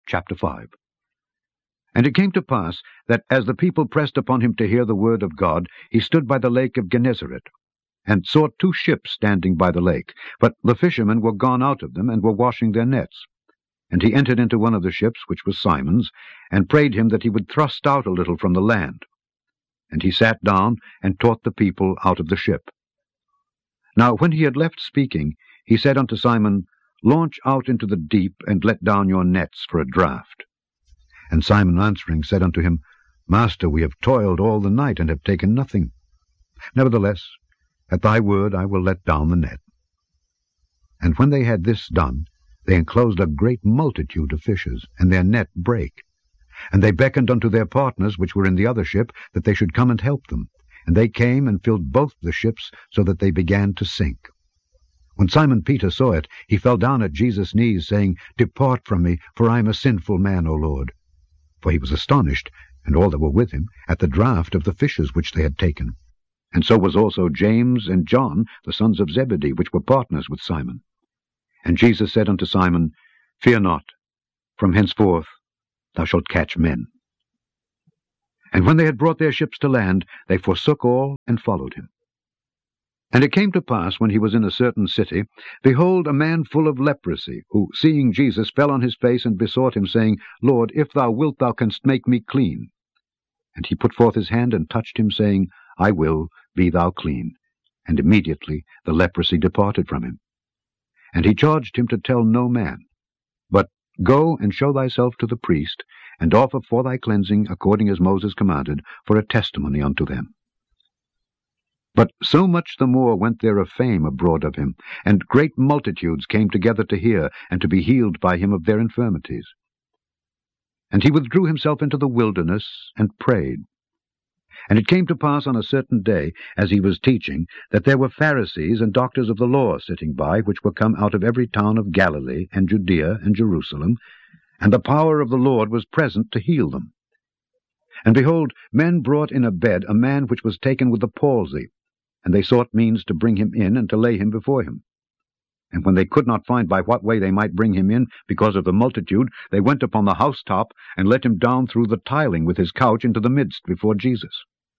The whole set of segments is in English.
chapter 5. And it came to pass that as the people pressed upon him to hear the word of God, he stood by the lake of Gennesaret, and saw 2 ships standing by the lake. But the fishermen were gone out of them, and were washing their nets. And he entered into one of the ships, which was Simon's, and prayed him that he would thrust out a little from the land. And he sat down, and taught the people out of the ship. Now when he had left speaking, he said unto Simon, Launch out into the deep, and let down your nets for a draught. And Simon answering said unto him, Master, we have toiled all the night, and have taken nothing. Nevertheless, at thy word I will let down the net. And when they had this done, they enclosed a great multitude of fishes, and their net brake. And they beckoned unto their partners which were in the other ship, that they should come and help them. And they came and filled both the ships, so that they began to sink. When Simon Peter saw it, he fell down at Jesus' knees, saying, Depart from me, for I am a sinful man, O Lord. For he was astonished, and all that were with him, at the draught of the fishes which they had taken. And so was also James and John, the sons of Zebedee, which were partners with Simon. And Jesus said unto Simon, Fear not, from henceforth thou shalt catch men. And when they had brought their ships to land, they forsook all, and followed him. And it came to pass, when he was in a certain city, behold, a man full of leprosy, who, seeing Jesus, fell on his face, and besought him, saying, Lord, if thou wilt, thou canst make me clean. And he put forth his hand, and touched him, saying, I will, be thou clean. And immediately the leprosy departed from him. And he charged him to tell no man, but go and show thyself to the priest, and offer for thy cleansing, according as Moses commanded, for a testimony unto them. But so much the more went there a fame abroad of him, and great multitudes came together to hear, and to be healed by him of their infirmities. And he withdrew himself into the wilderness, and prayed. And it came to pass on a certain day, as he was teaching, that there were Pharisees and doctors of the law sitting by, which were come out of every town of Galilee, and Judea, and Jerusalem, and the power of the Lord was present to heal them. And behold, men brought in a bed a man which was taken with the palsy, and they sought means to bring him in, and to lay him before him. And when they could not find by what way they might bring him in, because of the multitude, they went upon the housetop, and let him down through the tiling with his couch into the midst before Jesus.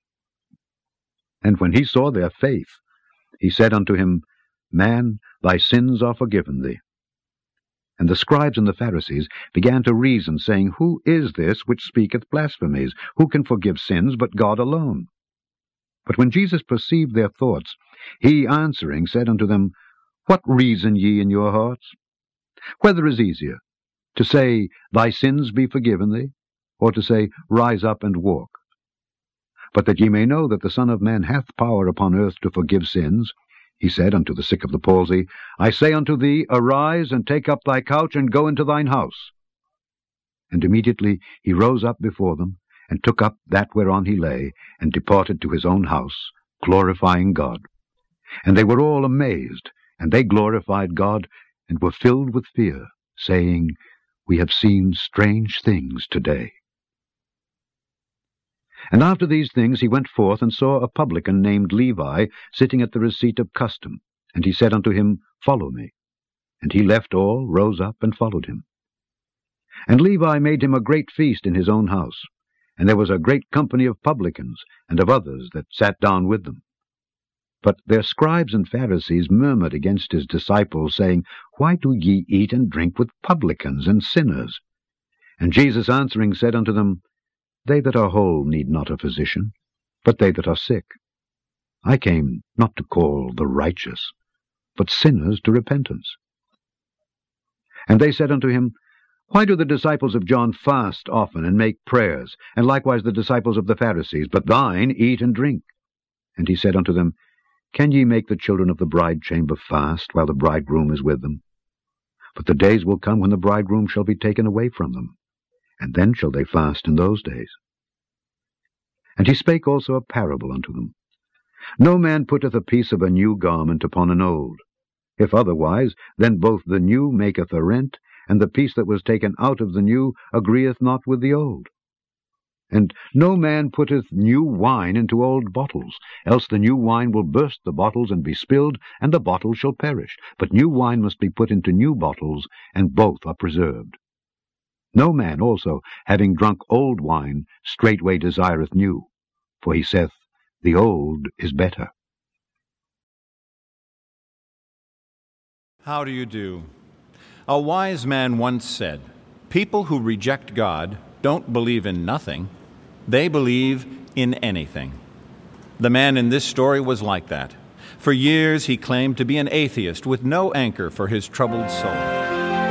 And when he saw their faith, he said unto him, Man, thy sins are forgiven thee. And the scribes and the Pharisees began to reason, saying, Who is this which speaketh blasphemies? Who can forgive sins but God alone? But when Jesus perceived their thoughts, he answering said unto them, What reason ye in your hearts? Whether is easier, to say, Thy sins be forgiven thee, or to say, Rise up and walk? But that ye may know that the Son of Man hath power upon earth to forgive sins, he said unto the sick of the palsy, I say unto thee, Arise, and take up thy couch, and go into thine house. And immediately he rose up before them, and took up that whereon he lay, and departed to his own house, glorifying God. And they were all amazed, and they glorified God, and were filled with fear, saying, We have seen strange things today. And after these things he went forth, and saw a publican named Levi sitting at the receipt of custom. And he said unto him, Follow me. And he left all, rose up, and followed him. And Levi made him a great feast in his own house. And there was a great company of publicans, and of others that sat down with them. But their scribes and Pharisees murmured against his disciples, saying, Why do ye eat and drink with publicans and sinners? And Jesus answering said unto them, They that are whole need not a physician, but they that are sick. I came not to call the righteous, but sinners to repentance. And they said unto him, Why do the disciples of John fast often, and make prayers, and likewise the disciples of the Pharisees, but thine eat and drink? And he said unto them, Can ye make the children of the bride chamber fast, while the bridegroom is with them? But the days will come when the bridegroom shall be taken away from them, and then shall they fast in those days. And he spake also a parable unto them. No man putteth a piece of a new garment upon an old. If otherwise, then both the new maketh a rent, and the piece that was taken out of the new agreeth not with the old. And no man putteth new wine into old bottles, else the new wine will burst the bottles and be spilled, and the bottles shall perish. But new wine must be put into new bottles, and both are preserved. No man also, having drunk old wine, straightway desireth new, for he saith, The old is better. How do you do? A wise man once said, people who reject God don't believe in nothing, they believe in anything. The man in this story was like that. For years he claimed to be an atheist with no anchor for his troubled soul.